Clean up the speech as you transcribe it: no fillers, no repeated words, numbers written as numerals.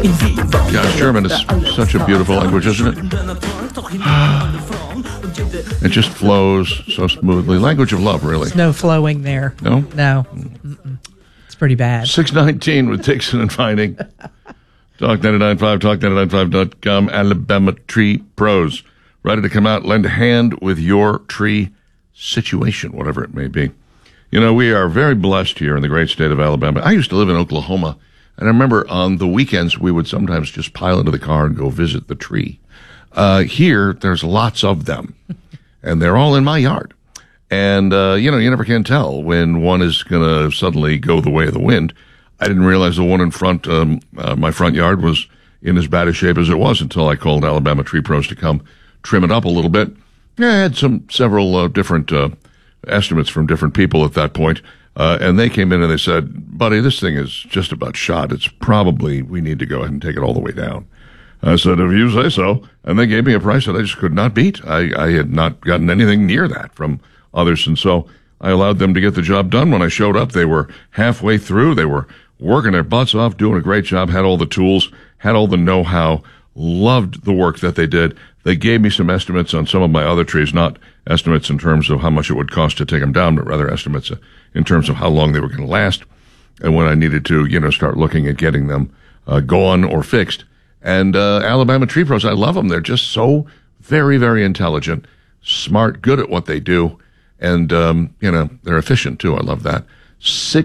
Gosh, German is such a beautiful language, isn't it? It just flows so smoothly. Language of love, really. There's no flowing there. No? No. Mm-mm. It's pretty bad. 619 with Dixon and Finding. Talk 99.5, talk995.com. Alabama Tree Pros. Ready to come out, lend a hand with your tree situation, whatever it may be. You know, we are very blessed here in the great state of Alabama. I used to live in Oklahoma, and I remember on the weekends we would sometimes just pile into the car and go visit the tree. Here, there's lots of them, and they're all in my yard. And, you never can tell when one is going to suddenly go the way of the wind. I didn't realize the one in front, my front yard was in as bad a shape as it was until I called Alabama Tree Pros to come trim it up a little bit. Yeah, I had several different estimates from different people at that point, and they came in and they said, buddy, this thing is just about shot. It's probably, we need to go ahead and take it all the way down. I said, if you say so. And they gave me a price that I just could not beat. I had not gotten anything near that from others, and so I allowed them to get the job done. When I showed up, they were halfway through. They were working their butts off, doing a great job, had all the tools, had all the know-how, loved the work that they did. They gave me some estimates on some of my other trees, not estimates in terms of how much it would cost to take them down, but rather estimates in terms of how long they were going to last and when I needed to, start looking at getting them gone or fixed. And Alabama Tree Pros, I love them. They're just so very, very intelligent, smart, good at what they do, and, they're efficient, too. I love that.